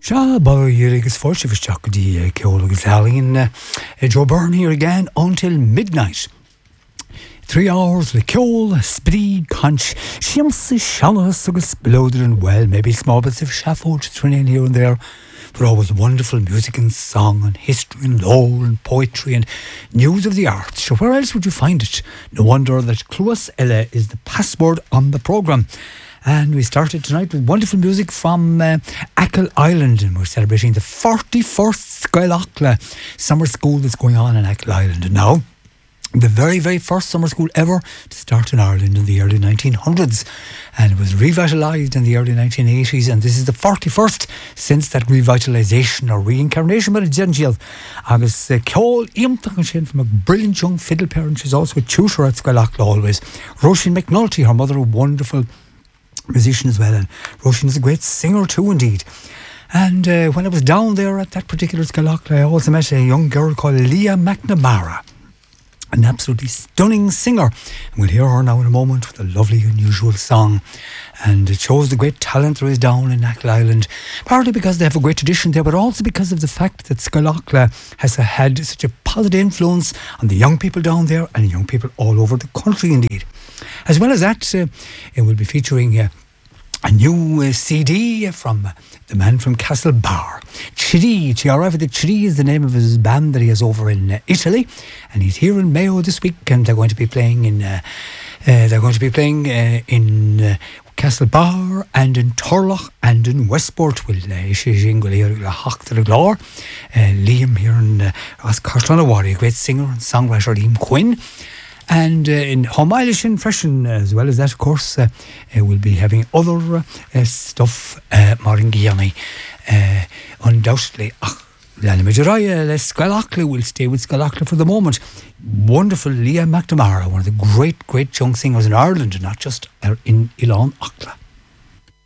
Shabayiris Forshivishak di Keologalian Joe Byrne here again until midnight. 3 hours, the Keol, Spree, Conch, Shims, Shalas, Exploded, and well, maybe small bits of Shafford thrown in here and there. But always wonderful music and song and history and lore and poetry and news of the arts. So where else would you find it? No wonder that Cluas Ella is the password on the programme. And we started tonight with wonderful music from Achill Island, and we're celebrating the 41st Skylochla summer school that's going on in Achill Island. And now, the very, very first summer school ever to start in Ireland in the early 1900s. And it was revitalised in the early 1980s, and this is the 41st since that revitalisation or reincarnation. But it's Gentile. Agus Ceol Iamtach from a brilliant young fiddle parent. She's also a tutor at Skylochla always. Roisin McNulty, her mother, a wonderful musician as well, and Roisin is a great singer too indeed. And when I was down there at that particular Skylochla, I also met a young girl called Leah McNamara, an absolutely stunning singer, and we'll hear her now in a moment with a lovely unusual song. And it shows the great talent there is down in Achill Island, partly because they have a great tradition there, but also because of the fact that Skylochla has had such a positive influence on the young people down there and young people all over the country indeed. As well as that, it will be featuring a new CD from the man from Castlebar. Chiri, Chiri is the name of his band that he has over in Italy, and he's here in Mayo this week, and they're going to be playing in Castlebar and in Turlough and in Westport. Will Liam here in Oscarslana, a great singer and songwriter, Liam Quinn. And in Homailish and Freshen, as well as that, of course, we'll be having other stuff, Moringiani, undoubtedly. Skylochla will stay with Skylochla for the moment. Wonderful Leah McNamara, one of the great, great young singers in Ireland, and not just in Ilan Ochla.